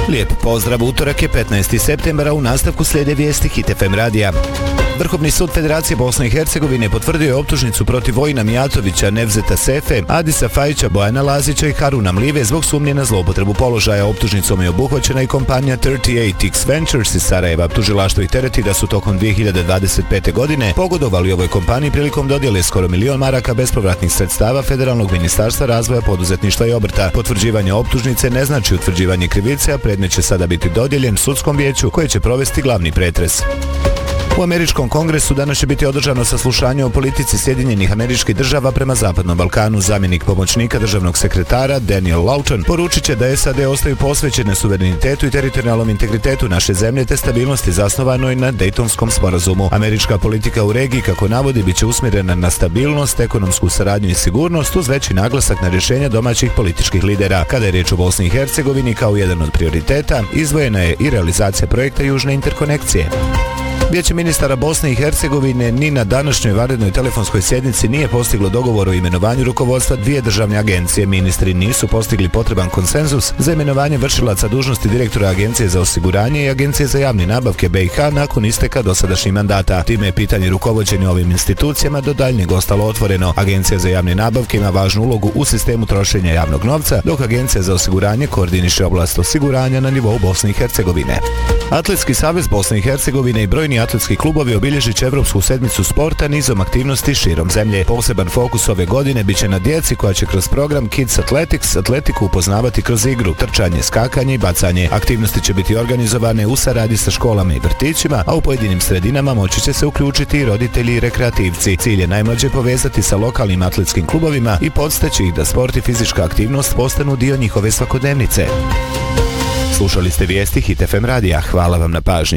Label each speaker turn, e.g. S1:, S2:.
S1: Lijep pozdrav, utorak je 15. septembra, u nastavku slijede vijesti Hit FM radija. Vrhovni sud Federacije Bosne i Hercegovine potvrdio je optužnicu protiv Vojina Mijatovića, Nevzeta Sefe, Adisa Fajića, Bojana Lazića i Haruna Mlive zbog sumnje na zloupotrebu položaja. Optužnicom je obuhvaćena i kompanija 38X Ventures iz Sarajeva. Tužilaštvo ih tereti da su tokom 2025. godine pogodovali ovoj kompaniji prilikom dodjele skoro 1 milion maraka bespovratnih sredstava Federalnog ministarstva razvoja, poduzetništva i obrta. Potvrđivanje optužnice ne znači utvrđivanje krivice, a predmet će sada biti dodijeljen sudskom vijeću koje će provesti glavni pretres. U Američkom kongresu danas će biti održano saslušanje o politici Sjedinjenih Američkih Država prema Zapadnom Balkanu. Zamjenik pomoćnika državnog sekretara Daniel Lawton poručit će da SAD ostaju posvećene suverenitetu i teritorijalnom integritetu naše zemlje te stabilnosti zasnovanoj na Dejtonskom sporazumu. Američka politika u regiji, kako navodi, biće usmjerena na stabilnost, ekonomsku saradnju i sigurnost uz veći naglasak na rješenja domaćih političkih lidera. Kada je riječ o Bosni i Hercegovini, kao jedan od prioriteta izdvojena je i realizacija projekta Južne interkonekcije. Vijeće ministara Bosne i Hercegovine ni na današnjoj vanrednoj telefonskoj sjednici nije postiglo dogovor o imenovanju rukovodstva dvije državne agencije. Ministri nisu postigli potreban konsenzus za imenovanje vršilaca dužnosti direktora Agencije za osiguranje i Agencije za javne nabavke BiH nakon isteka dosadašnjih mandata. Time je pitanje rukovođenja ovim institucijama do daljnjeg ostalo otvoreno. Agencija za javne nabavke ima važnu ulogu u sistemu trošenja javnog novca, dok Agencija za osiguranje koordiniše oblast osiguranja na nivou Bosne i Hercegovine. Atletski savez Bosne i Hercegovine i brojni atletski klubovi obilježit će Evropsku sedmicu sporta nizom aktivnosti širom zemlje. Poseban fokus ove godine biće na djeci koja će kroz program Kids Athletics atletiku upoznavati kroz igru, trčanje, skakanje i bacanje. Aktivnosti će biti organizovane u saradnji sa školama i vrtićima, a u pojedinim sredinama moći će se uključiti i roditelji i rekreativci. Cilj je najmlađe povezati sa lokalnim atletskim klubovima i podstaći ih da sport i fizička aktivnost postanu dio njihove svakodnevnice. Slušali ste vijesti Hit FM radija. Hvala vam na pažnji.